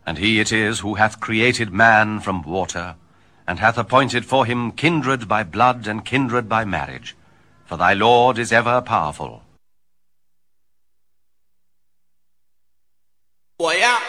And he it is who hath created man from water, and hath appointed for him kindred by blood and kindred by marriage. For thy Lord is ever powerful.